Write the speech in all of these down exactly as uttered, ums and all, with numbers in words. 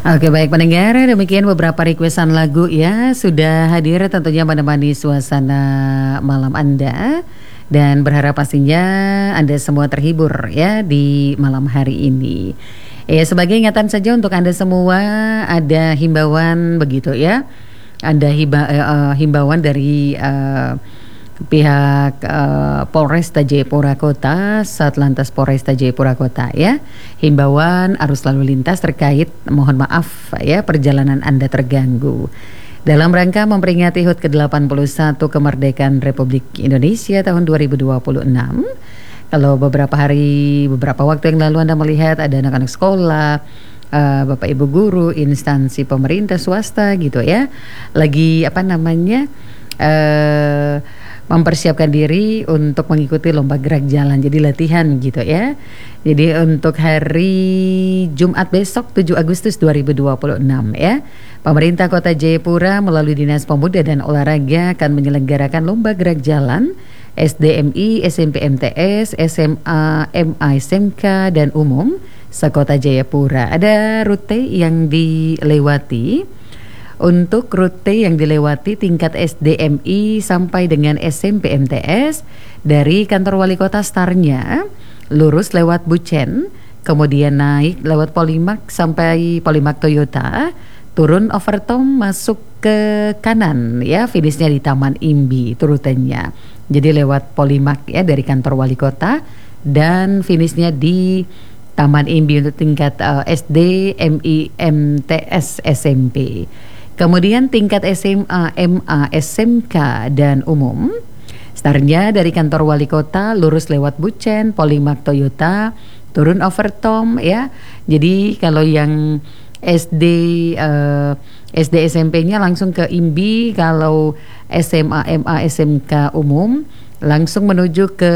Oke baik pendengar, demikian beberapa requestan lagu ya sudah hadir tentunya menemani suasana malam Anda. Dan berharap pastinya Anda semua terhibur ya di malam hari ini. Ya sebagai ingatan saja untuk Anda semua, ada himbauan begitu ya. Ada himba, uh, himbauan dari uh, pihak uh, Polresta Jayapura Kota, Satlantas Polresta Jayapura Kota ya. Himbauan arus lalu lintas terkait mohon maaf ya perjalanan Anda terganggu. Dalam rangka memperingati H U T ke delapan puluh satu kemerdekaan Republik Indonesia tahun dua ribu dua puluh enam. Kalau beberapa hari, beberapa waktu yang lalu Anda melihat ada anak-anak sekolah, uh, Bapak Ibu guru, instansi pemerintah swasta gitu ya, lagi apa namanya uh, mempersiapkan diri untuk mengikuti lomba gerak jalan, jadi latihan gitu ya. Jadi untuk hari Jumat besok tujuh Agustus dua ribu dua puluh enam ya, pemerintah Kota Jayapura melalui Dinas Pemuda dan Olahraga akan menyelenggarakan lomba gerak jalan S D M I, S M P M T S, S M A, M A S M K dan umum sekota Jayapura. Ada rute yang dilewati. Untuk rute yang dilewati tingkat S D M I sampai dengan S M P M T S dari kantor wali kota startnya lurus lewat Bucen, kemudian naik lewat Polimak sampai Polimak Toyota, turun Overtom masuk ke kanan ya, finishnya di Taman Imbi itu rutenya. Jadi lewat Polimak ya dari kantor wali kota dan finishnya di Taman Imbi untuk tingkat uh, S D, M I, M T S, S M P. Kemudian tingkat S M A, M A, S M K dan umum startnya dari kantor wali kota lurus lewat Bucen, Polimak Toyota, turun Overtom ya. Jadi kalau yang S D uh, S D S M P-nya langsung ke Imbi, kalau S M A, M A, S M K umum langsung menuju ke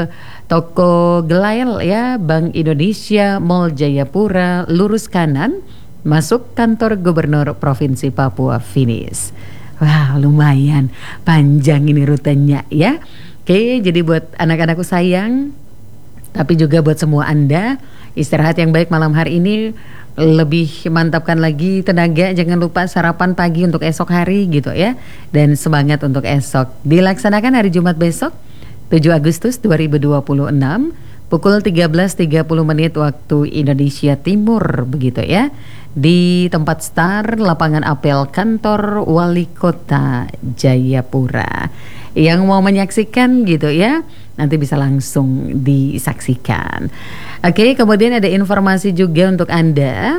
toko Gelail ya, Bank Indonesia, Mall Jayapura, lurus kanan masuk kantor Gubernur Provinsi Papua, finish. Wah, lumayan panjang ini rutenya ya. Oke, jadi buat anak-anakku sayang, tapi juga buat semua Anda, istirahat yang baik malam hari ini, lebih mantapkan lagi tenaga, jangan lupa sarapan pagi untuk esok hari gitu ya. Dan semangat untuk esok. Dilaksanakan hari Jumat besok tujuh Agustus dua ribu dua puluh enam pukul tiga belas tiga puluh menit waktu Indonesia Timur begitu ya, di tempat start lapangan apel kantor wali kota Jayapura. Yang mau menyaksikan gitu ya, nanti bisa langsung disaksikan. Oke, kemudian ada informasi juga untuk Anda.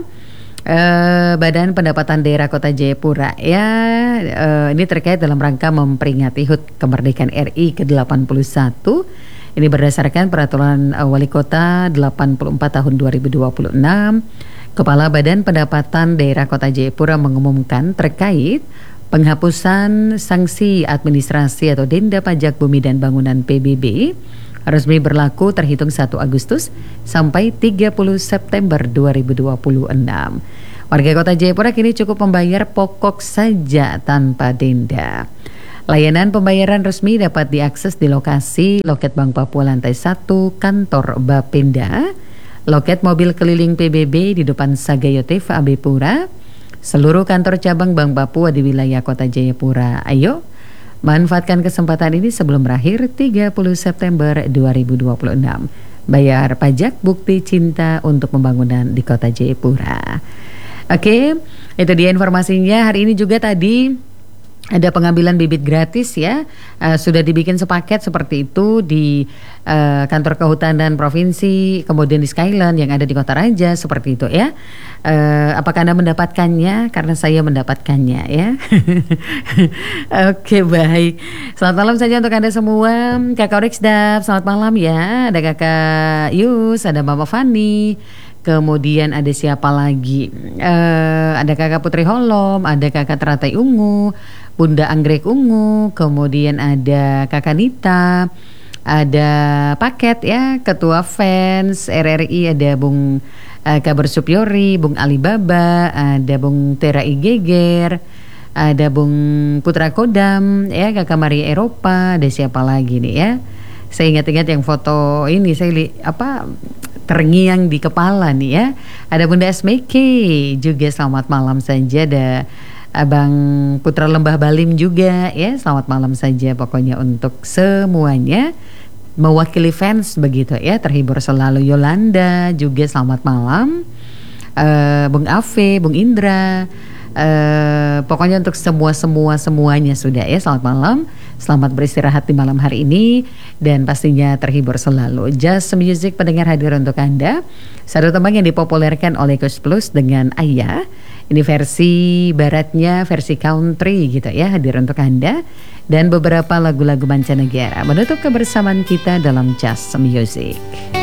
Uh, Badan Pendapatan Daerah Kota Jayapura ya, uh, ini terkait dalam rangka memperingati H U T Kemerdekaan R I ke delapan puluh satu. Ini berdasarkan peraturan uh, Wali Kota delapan puluh empat tahun dua ribu dua puluh enam. Kepala Badan Pendapatan Daerah Kota Jayapura mengumumkan terkait penghapusan sanksi administrasi atau denda pajak bumi dan bangunan P B B resmi berlaku terhitung satu Agustus sampai tiga puluh September dua ribu dua puluh enam. Warga Kota Jayapura kini cukup membayar pokok saja tanpa denda. Layanan pembayaran resmi dapat diakses di lokasi Loket Bank Papua lantai satu kantor Bapenda, loket mobil keliling P B B di depan Sagayoteva Abepura, seluruh kantor cabang Bank Papua di wilayah Kota Jayapura. Ayo manfaatkan kesempatan ini sebelum berakhir tiga puluh September dua ribu dua puluh enam. Bayar pajak bukti cinta untuk pembangunan di Kota Jayapura. Oke, itu dia informasinya. Hari ini juga tadi ada pengambilan bibit gratis ya, uh, sudah dibikin sepaket seperti itu di uh, kantor kehutanan provinsi, kemudian di Skyland yang ada di Kota Raja seperti itu ya. Uh, apakah Anda mendapatkannya? Karena saya mendapatkannya ya. Oke, baik. Selamat malam saja untuk Anda semua. Kakak Riksdap, selamat malam ya. Ada Kakak Yus, ada Mama Fani. Kemudian ada siapa lagi? Uh, ada Kakak Putri Holom, ada Kakak Teratai Ungu, Bunda Anggrek Ungu, kemudian ada Kakak Nita, ada Paket ya, Ketua Fans R R I, ada Bung uh, Kabar Supyori, Bung Alibaba, ada Bung Tera Igeger, ada Bung Putra Kodam, ya Kakak Maria Eropa, ada siapa lagi nih ya? Saya ingat-ingat yang foto ini, saya li, apa terngiang di kepala nih ya. Ada Bunda Esmeke juga selamat malam saja. Ada Abang Putra Lembah Balim juga ya, selamat malam saja pokoknya untuk semuanya. Mewakili fans begitu ya, terhibur selalu. Yolanda juga selamat malam. uh, Bung Ave, Bung Indra, uh, pokoknya untuk semua semua semuanya sudah ya, selamat malam. Selamat beristirahat di malam hari ini dan pastinya terhibur selalu. Just Music pendengar hadir untuk Anda. Satu tembang yang dipopulerkan oleh Kus Plus dengan Ayah. Ini versi baratnya, versi country gitu ya, hadir untuk Anda. Dan beberapa lagu-lagu mancanegara menutup kebersamaan kita dalam Just Music.